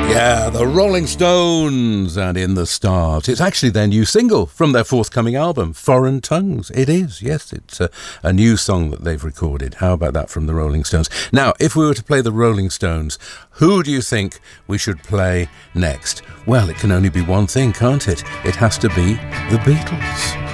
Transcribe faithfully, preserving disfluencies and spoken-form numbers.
Yeah, the Rolling Stones and In the Stars. It's actually their new single from their forthcoming album, Foreign Tongues. It is, yes, it's a, a new song that they've recorded. How about that from the Rolling Stones? Now, if we were to play the Rolling Stones, who do you think we should play next? Well, it can only be one thing, can't it? It has to be the Beatles.